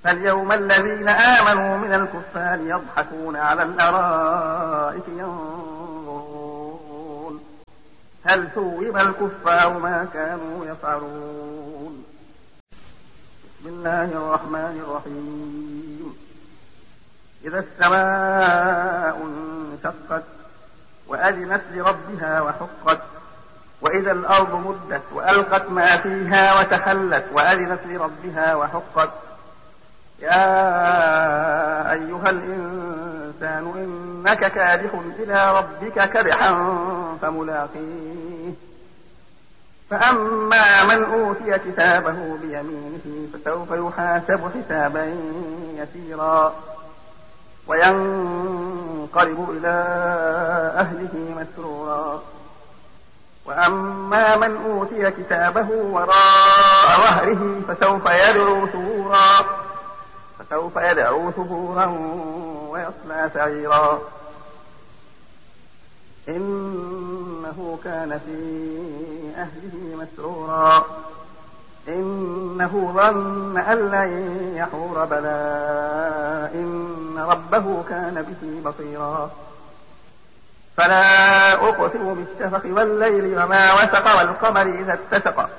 فاليوم الذين آمنوا من الكفار يضحكون على الأرائك ينظرون هل ثوب الكفار ما كانوا يفعلون. بسم الله الرحمن الرحيم. إذا السماء انشقت وأذنت لربها وحقت وإذا الأرض مدت وألقت ما فيها وتخلت وأذنت لربها وحقت. يا أيها الإنسان إنك كادح إلى ربك كدحا فملاقيه. فأما من أوتي كتابه بيمينه فسوف يحاسب حسابا يسيرا وينقلب إلى أهله مسرورا. وأما من أوتي كتابه وراء ظهره فسوف يدعو ثبورا ويصلى سعيرا. إنه كان في أهله مسرورا إنه ظن أن لن يحور بلى إن ربه كان به بصيرا. فلا أقسم بالشفق والليل وما وسق والقمر إذا اتسق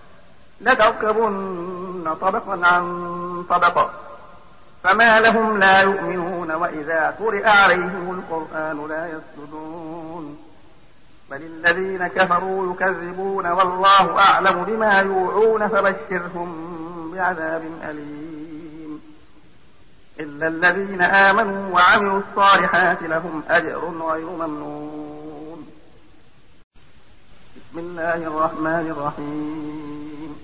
لتركبن طبقا عن طبق فما لهم لا يؤمنون وإذا قرئ عليهم القرآن لا يسجدون بل الذين كفروا يكذبون والله أعلم بما يوعون فبشرهم بعذاب أليم. إلا الذين آمنوا وعملوا الصالحات لهم أجر غير ممنون. بسم الله الرحمن الرحيم.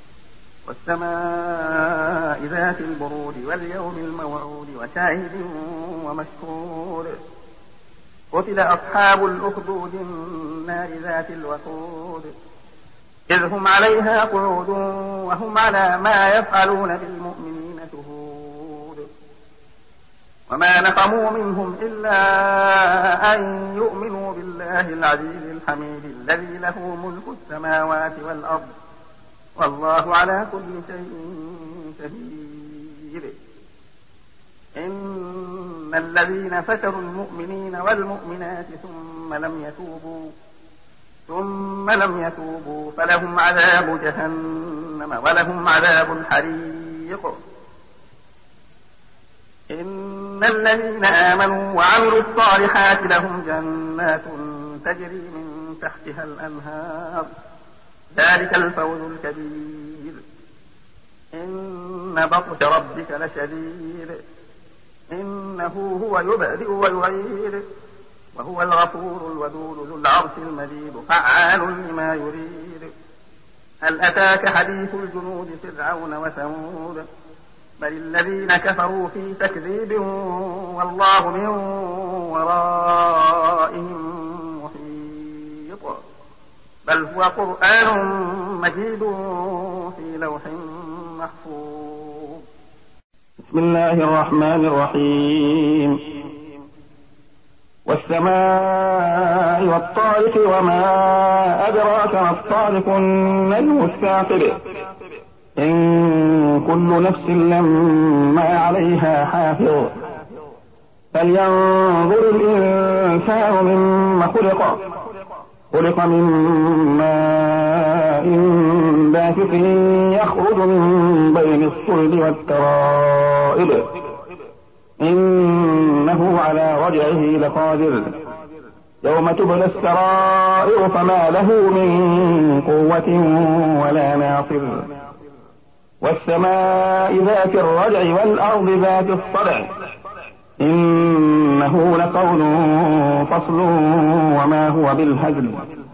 والسماء ذات البرود واليوم الموعود وشاهد ومشهود. قتل أصحاب الأخدود النار ذات الوقود إذ هم عليها قعود وهم على ما يفعلون بالمؤمنين شهود. وما نقموا منهم إلا أن يؤمنوا بالله العزيز الحميد الذي له ملك السماوات والأرض والله على كل شيء شهيد. إن الذين فتروا المؤمنين والمؤمنات ثم لم يتوبوا فلهم عذاب جهنم ولهم عذاب الحريق. إن الذين آمنوا وعملوا الصالحات لهم جنات تجري من تحتها الأنهار ذلك الفوز الكبير. إن بطش ربك لشديد إنه هو يبدئ ويعيد وهو الغفور الودود ذو العرش المجيد فعال لما يريد. هل أتاك حديث الجنود فرعون وثمود بل الذين كفروا في تكذيب والله من ورائهم محيط بل هو قرآن مجيد في لوح محفوظ. بسم الله الرحمن الرحيم. والسماء والطارق وما أدراك ما الطارق النجم الثاقب إن كل نفس لما عليها حافظ. فلينظر الإنسان مما خلق من ماء دافق يخرج من بين الصلب والترائب إنه على رجعه لقادر يوم تبلى السرائر فما له من قوة ولا ناصر. والسماء ذات الرجع والأرض ذات الصدع إنه لقول فصل وما هو بالهزل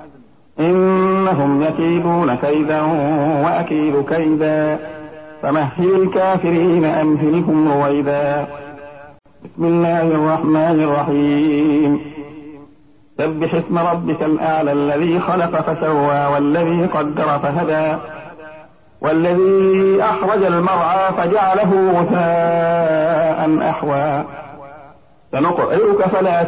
إنهم يكيدون كيدا وأكيد كيدا فمهل الكافرين أمهلهم رويدا. بسم الله الرحمن الرحيم. سبح اسم ربك الأعلى الذي خلق فسوى والذي قدر فهدى والذي أخرج المرعى فجعله غثاء أحوى. سنقرئك فلا